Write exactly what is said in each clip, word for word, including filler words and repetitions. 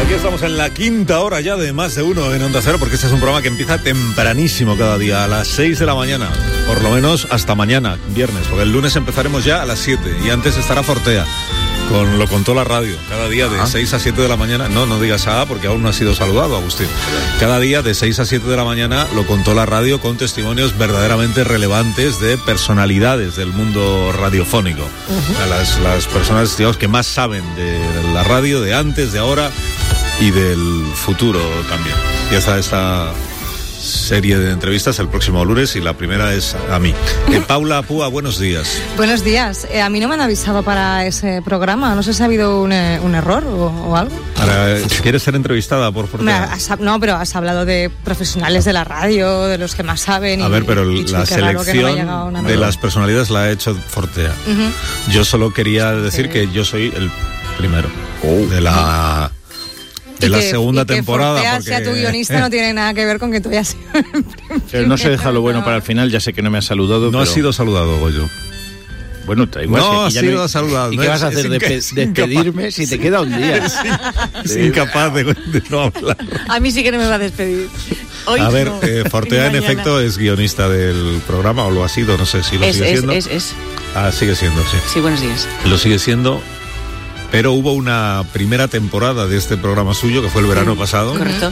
Aquí estamos en la quinta hora ya de Más de Uno en Onda Cero, porque este es un programa que empieza tempranísimo cada día, a las seis de la mañana, por lo menos hasta mañana, viernes, porque el lunes empezaremos ya a las siete y antes estará Fortea, con Lo Contó la Radio, cada día de seis a siete de la mañana. No, no digas A porque aún no ha sido saludado, Agustín. Cada día de seis a siete de la mañana Lo Contó la Radio, con testimonios verdaderamente relevantes de personalidades del mundo radiofónico. Uh-huh. Las, las personas, digamos, que más saben de la radio, de antes, de ahora y del futuro también. Y esta esta serie de entrevistas el próximo lunes, y la primera es a mí. Eh, Paula Púa, buenos días. Buenos días. Eh, a mí no me han avisado para ese programa. No sé si ha habido un, eh, un error o, o algo. Ahora, ¿quieres ser entrevistada por Fortea? Has, no, pero has hablado de profesionales de la radio, de los que más saben. Y, a ver, pero y, la selección no de las personalidades la ha hecho Fortea. Uh-huh. Yo solo quería decir sí. que yo soy el primero oh. de la... de la que, segunda y que temporada. Que porque sea tu guionista no tiene nada que ver con que tú hayas sido. Pero no se deja lo bueno para el final. Ya sé que no me has saludado. No pero... has sido saludado, Goyo. Bueno, da igual. No si has sido no... saludado. ¿Y no qué es, vas a hacer? de ¿Despedirme si te queda un día? Es, es incapaz de, de no hablar. A mí sí que no me va a despedir. Hoy a ver, no. eh, Fortea en efecto es guionista del programa, o lo ha sido, no sé si lo es, sigue es, siendo. Es, es. Ah, sigue siendo, sí. Sí, buenos días. Lo sigue siendo. Pero hubo una primera temporada de este programa suyo, que fue el verano pasado. Correcto.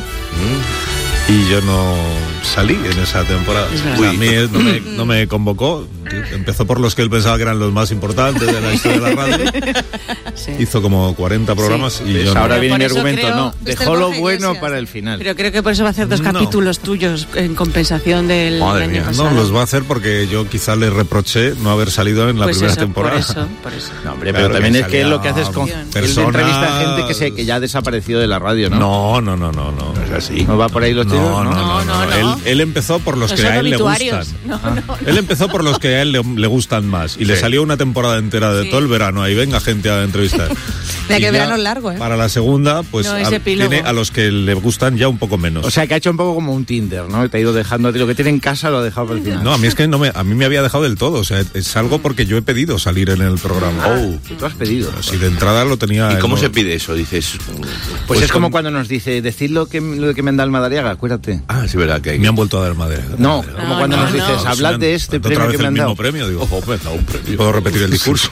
Mm. Y yo no salí en esa temporada. Uy, a mí no me, no me convocó. Empezó por los que él pensaba que eran los más importantes de la historia de la radio. Sí. Hizo como cuarenta programas sí. y pues yo ahora no. viene mi argumento, creo, no. Dejó lo bueno para el final. Pero creo que por eso va a hacer dos no. capítulos tuyos en compensación del Madre año mía. pasado. No, los va a hacer porque yo quizá le reproché no haber salido en la pues primera eso, temporada. Por eso, por eso. No, hombre, pero claro, también es que lo que haces con personas... él entrevista a gente que, se, que ya ha desaparecido de la radio, ¿no? No, no, no, no, no. No es así. ¿No va por ahí los tiros? No, no, no. no, no, no, no. Él, él empezó por los no que a él le gustan. No, no, no. Él empezó por los que a él le, le gustan más. Y sí. le salió una temporada entera de sí. todo el verano. Ahí venga gente a entrevistar. Mira que verano es largo, ¿eh? Para la segunda, pues no, a, tiene a los que le gustan ya un poco menos. O sea, que ha hecho un poco como un Tinder, ¿no? Te ha ido dejando a ti lo que tiene en casa, lo ha dejado para el final. No, a mí es que no me, a mí me había dejado del todo. O sea, es algo porque yo he pedido salir en el programa. Ah, oh, tú has pedido. Si de entrada lo tenía. ¿Y cómo no... se pide eso? Dices. Pues, pues es como con... cuando nos dice, decid lo que, lo que me han dado el Madariaga, acuérdate. Ah, sí, verdad que hay... Me han vuelto a dar Madariaga. No, como no, cuando no, nos dices, no. hablad de este premio que me han dado. Otra vez el mismo premio, digo, ojo, me han dado un premio. ¿Puedo repetir el discurso?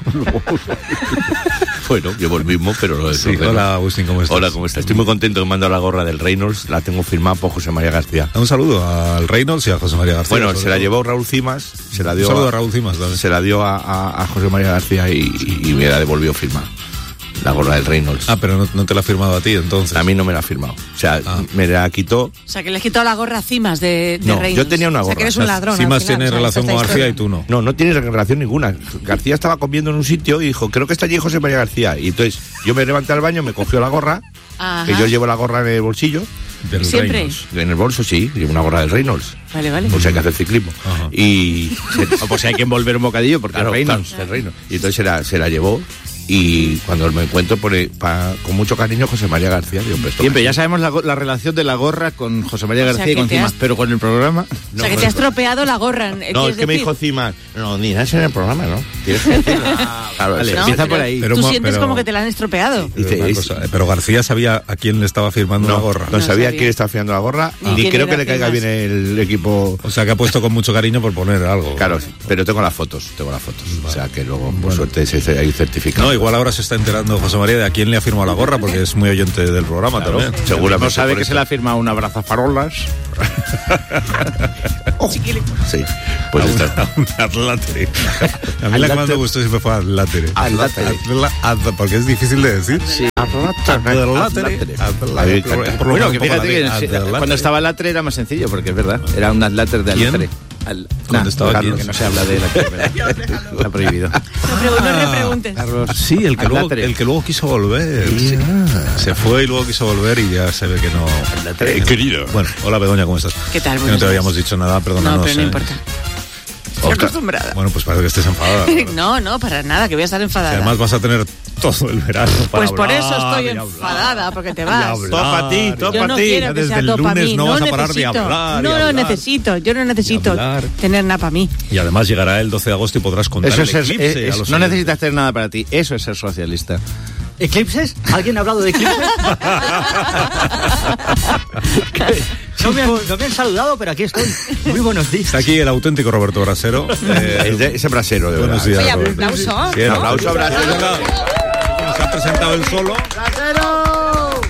Bueno, llevo el mismo, pero lo sí, hola, Agustín, ¿cómo estás? Hola, ¿cómo estás? Estoy muy contento que me han dado la gorra del Reynolds, la tengo firmada por José María García. Un saludo al Reynolds y a José María García. Bueno, se la llevó Raúl Cimas, se la dio un saludo a, a Raúl Cimas también. Se la dio a, a, a José María García y, y, y me la devolvió firmada. La gorra del Reynolds. Ah, pero no, no te la ha firmado a ti, entonces. A mí no me la ha firmado. O sea, ah. me la quitó. O sea, que le has quitado la gorra a Cimas de, de no, Reynolds. Yo tenía una gorra. O sea, que eres un ladrón. Cimas final, tiene o sea, relación con García y tú no. No, no tiene relación ninguna. García estaba comiendo en un sitio y dijo, creo que está allí José María García. Y entonces yo me levanté al baño, me cogió la gorra, Ajá. que yo llevo la gorra en el bolsillo. Del ¿Siempre? Reynolds. En el bolso, sí, llevo una gorra del Reynolds. Vale, vale. Pues hay que hacer ciclismo. Ajá. Y... o pues hay que envolver un bocadillo porque claro, el Reynolds. Claro, el Reynolds. Y entonces se la, se la llevó. Y cuando me encuentro pone pa, con mucho cariño José María García. Digo, pues, siempre, ya sabemos la, la relación de la gorra con José María García, o sea, y con Cimas, has... pero con el programa... O sea, no, que te has tropeado la gorra. No, es que decir? me dijo Cimas, no, ni nada en el programa, ¿no? Tienes que decirlo. Ah, claro, vale, no, empieza pero, por ahí. Pero, tú sientes pero, como que te la han estropeado. Pero, dice, cosa, pero García sabía a quién le estaba firmando no, la gorra. No, no sabía, sabía quién estaba firmando la gorra, ni, ni creo que le caiga bien el equipo. O sea, que ha puesto con mucho cariño por poner algo. Claro, pero tengo las fotos, tengo las fotos. Vale. O sea, que luego, por bueno. suerte, se hay certificado. No, igual ahora se está enterando José María de a quién le ha firmado la gorra, porque es muy oyente del programa claro, también. Seguramente no sabe que se le ha firmado una brazafarolas. oh, sí, pues a está. Un atlátere. A mí la que más me gustó siempre fue atlátere. Atlátere. Porque es difícil de decir. Sí. Atlátere. Bueno, que fíjate que cuando estaba el latre era más sencillo, porque es verdad. Era un atláter de alatre. Al, nah, estaba Carlos, que no se habla de la está prohibido. No, no repreguntes. Carlos, sí, el que, luego, el que luego quiso volver. Sí. Se fue y luego quiso volver y ya se ve que no. Eh, querido. Bueno, hola Begoña, ¿cómo estás? ¿Qué tal? Que no te habíamos dicho nada, perdónanos. No, pero no eh. importa. Estoy acostumbrada. Bueno, pues parece que estés enfadada. No, no, para nada, que voy a estar enfadada. Y además vas a tener todo el verano para Pues por hablar, eso estoy enfadada, porque te vas. Todo para ti, todo para no ti. Quiero que Desde sea el todo lunes mí. no, no vas a necesito, parar de hablar. No, no necesito, yo no necesito tener nada para mí. Y además llegará el doce de agosto y podrás contar eso el es, eclipse. es, es, a los no necesitas tener nada para ti, eso es ser socialista. ¿Eclipses? ¿Alguien ha hablado de eclipses? No me, han, no me han saludado, pero aquí estoy. Muy buenos días. Está aquí el auténtico Roberto Brasero. Eh, de, ese brasero, de buenos verdad. días. Oye, un aplauso. Sí, un aplauso, Brasero. Nos ha presentado él solo. ¡Brasero!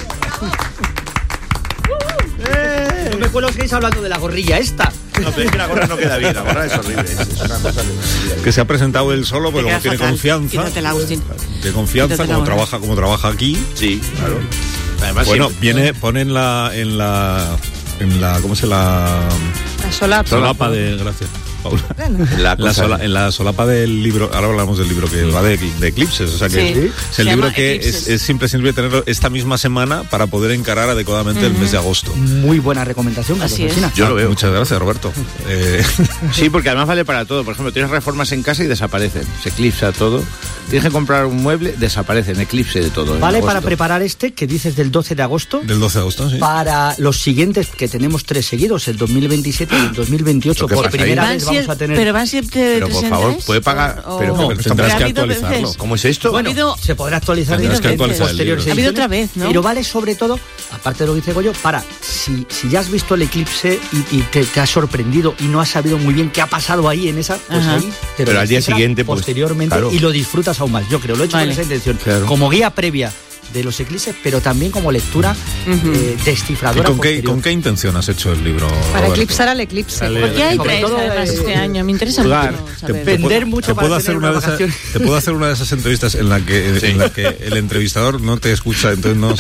No me acuerdo que estáis hablando de la gorrilla esta. No, pero es que la gorra no queda bien, la gorra es horrible. Es una cosa que se ha presentado él solo, pero como tiene fatal. Confianza. Quítatela, Agustín. De confianza, como trabaja, como trabaja aquí. Sí, claro. Además, bueno, siempre, viene, pone en la, en la, en la, ¿cómo se la? La solapa. Solapa de, gracias, Paula. En la, la sola, en la solapa del libro, ahora hablamos del libro que va de, de eclipses, o sea que sí. es el libro que es, es imprescindible tenerlo esta misma semana para poder encarar adecuadamente uh-huh. el mes de agosto. Muy buena recomendación. Así es. Yo lo veo. Muchas gracias, Roberto. Eh... Sí, porque además vale para todo. Por ejemplo, tienes reformas en casa y desaparecen. Se eclipsa todo. Tienes que comprar un mueble, desaparecen, eclipse de todo. Vale para preparar este que dices del doce de agosto. Del doce de agosto, sí. Para los siguientes, que tenemos tres seguidos, el dos mil veintisiete y el dos mil veintiocho. Por primera vez vamos a tener... Pero van siempre de Pero por favor, puede pagar... O... Pero, no, pero tendrás que actualizarlo. veces. ¿Cómo es esto? Bueno, habido... se podrá actualizar en posteriores. Ha habido otra vez, ¿no? Pero vale sobre todo, aparte de lo que dice Goyo, para, si, si ya has visto el eclipse y, y te, te has sorprendido y no has sabido muy bien qué ha pasado ahí en esa, pues Ajá. ahí te Pero al día siguiente, pues, posteriormente, claro. y lo disfrutas aún más. Yo creo, lo he hecho vale. con esa intención. Claro. Como guía previa de los eclipses, pero también como lectura uh-huh. eh, descifradora. ¿Y con qué, con qué intención has hecho el libro, Para Roberto? eclipsar al eclipse. Porque hay tres, además, eh, este año. Me interesa claro, mucho te, vender te, mucho te para puedo tener hacer una, una de esas, Te puedo hacer una de esas entrevistas en la que, sí. en la que el entrevistador no te escucha, entonces no...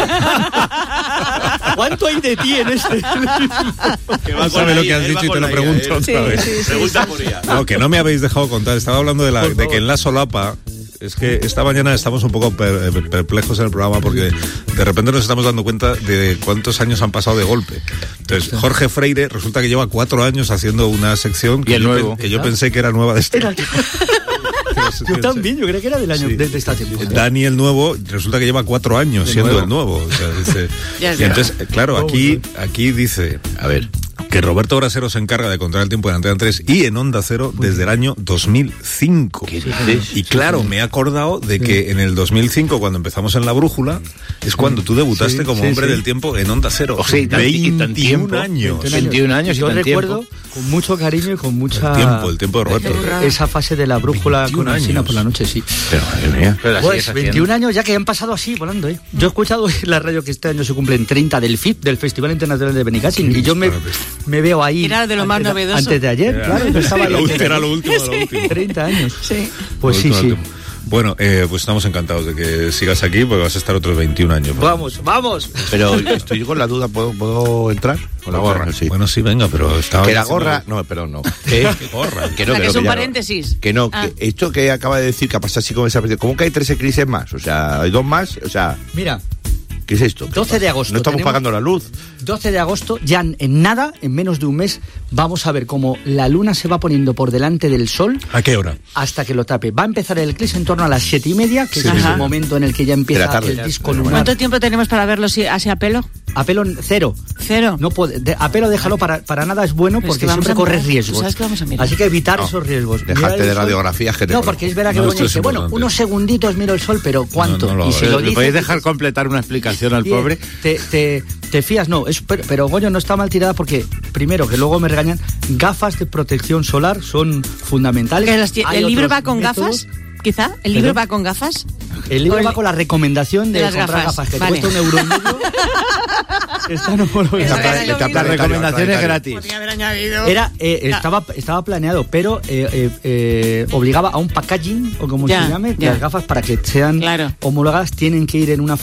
¿Cuánto hay de ti en este? Que va sabe lo que has dicho y te lo pregunto otra sí, vez. Sí, sí, Pregunta por ella. No, que no me habéis dejado contar. Estaba hablando de, la, de que en la solapa... Es que esta mañana estamos un poco perplejos en el programa porque de repente nos estamos dando cuenta de cuántos años han pasado de golpe. Entonces, Jorge Freire resulta que lleva cuatro años haciendo una sección que, yo, nuevo, que yo pensé que era nueva de este año. Yo también, yo creo que era del año sí. de, de esta temporada. Dani el nuevo resulta que lleva cuatro años siendo nuevo. el nuevo. O sea, dice, y entonces, claro, aquí, aquí dice, a ver, que Roberto Brasero se encarga de controlar el tiempo en Antena tres y en Onda Cero desde el año dos mil cinco. Y claro, me he acordado de que en el dos mil cinco, cuando empezamos en La Brújula, es cuando tú debutaste sí, como sí, hombre sí. del tiempo en Onda Cero. O sea, veintiún años. veintiún años y yo tan recuerdo tiempo. Con mucho cariño y con mucha... El tiempo, el tiempo de Roberto. Esa fase de La Brújula con Alsina por la noche, sí. Pero, madre mía. Pero pues veintiún años ya que han pasado así, volando, ¿eh? Yo he escuchado en la radio que este año se cumplen treinta del F I P, del Festival Internacional de Benicassim, y yo me, me veo ahí... Era de lo más antes, novedoso. Antes de ayer, era, claro. Estaba lo, era lo último de lo último. treinta años. Sí. Pues sí, sí. Bueno, eh, pues estamos encantados de que sigas aquí porque vas a estar otros veintiún años. Vamos, vamos. Pero estoy con la duda, ¿puedo, ¿puedo entrar? Con la gorra. Sí. Bueno, sí, venga, pero estaba... Que la gorra... No, perdón, no. ¿Qué? ¿Qué gorra? Que no, o sea, que, que no, es un que paréntesis. No. Que no, ah. que esto que acaba de decir, que ha pasado así como esa... ¿Cómo que hay tres eclipses más? O sea, ¿hay dos más? O sea... Mira... ¿Qué es esto? doce de agosto. No estamos pagando la luz. doce de agosto, ya en nada, en menos de un mes, vamos a ver cómo la luna se va poniendo por delante del sol. ¿A qué hora? Hasta que lo tape. Va a empezar el eclipse en torno a las siete y media, que sí, es el momento en el que ya empieza tarde, el disco lunar. ¿Cuánto tiempo tenemos para verlo así a pelo? A pelo cero. Cero. No puede, de, a pelo déjalo, para, para nada es bueno porque es que siempre corres riesgos. ¿Sabes que vamos a mirar? Así que evitar no, esos riesgos. Dejarte de radiografías que te No, porque es verdad que no, dice, bueno, unos segunditos miro el sol, pero ¿cuánto? No, no, no, y si eh, lo ¿Le dices, podéis dejar completar una explicación al pobre? Te, te, te fías, no, es, pero, pero Goyo no está mal tirada porque, primero, que luego me regañan, gafas de protección solar son fundamentales. Las, ¿El libro va con métodos. gafas? Quizá, ¿el libro ¿Perdón? va con gafas? El libro el... va con la recomendación de, de las comprar gafas, gafas, que vale. te cuesta un euro y medio. Esta no lo La recomendación es gratis. Era, eh, estaba, estaba planeado, pero eh, eh, eh, obligaba a un packaging, o como ya, se llame, ya. Las gafas para que sean claro. homologadas tienen que ir en una